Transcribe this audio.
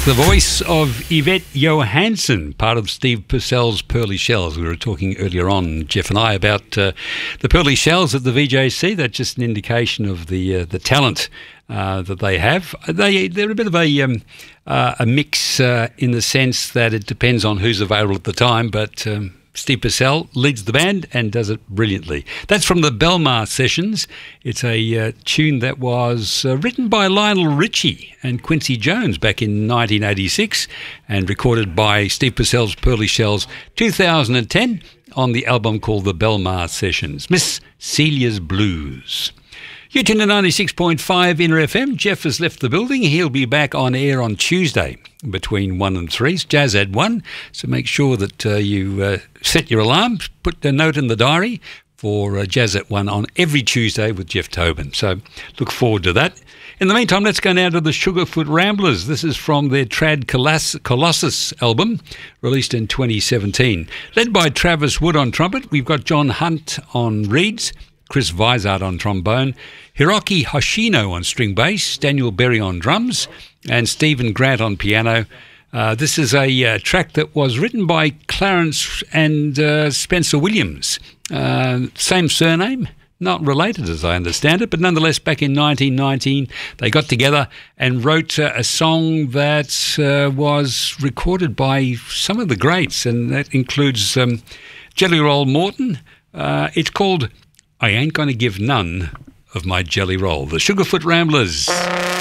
the voice of Yvette Johansson, part of Steve Purcell's Pearly Shells. We were talking earlier on, Jeff and I, about the Pearly Shells at the VJC. That's just an indication of the talent that they have. They're a bit of a mix in the sense that it depends on who's available at the time, but Steve Purcell leads the band and does it brilliantly. That's from the Belmar Sessions. It's a tune that was written by Lionel Richie and Quincy Jones back in 1986 and recorded by Steve Purcell's Pearly Shells 2010 on the album called the Belmar Sessions. Miss Celia's Blues. You're tuned to 96.5 Inner FM. Jeff has left the building. He'll be back on air on Tuesday between 1 and 3. It's Jazz at 1. So make sure that you set your alarm, put a note in the diary for Jazz at 1 on every Tuesday with Jeff Tobin. So look forward to that. In the meantime, let's go now to the Sugarfoot Ramblers. This is from their Trad Colossus album, released in 2017. Led by Travis Wood on trumpet, we've got John Hunt on reeds, Chris Vizard on trombone, Hiroki Hoshino on string bass, Daniel Berry on drums, and Stephen Grant on piano. This is a track that was written by Clarence and Spencer Williams. Same surname, not related as I understand it, but nonetheless back in 1919 they got together and wrote a song that was recorded by some of the greats, and that includes Jelly Roll Morton. It's called I Ain't Gonna Give None of My Jelly Roll. The Sugarfoot Ramblers.